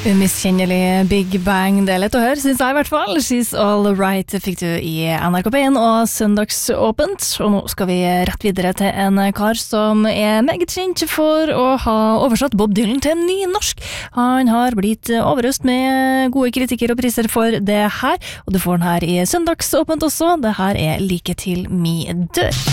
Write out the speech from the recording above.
Umiskjennelig Big Bang, det lett å høre, synes jeg I hvert fall. She's All Right fikk du I NRK P1 og Søndagsåpent. Og nå skal vi rett videre til en kar som meget kjent for å ha oversatt Bob Dylan til nynorsk. Han har blitt overøst med gode kritikker og priser for det her, og du får den her I Søndagsåpent også. Det her Like til mi dør.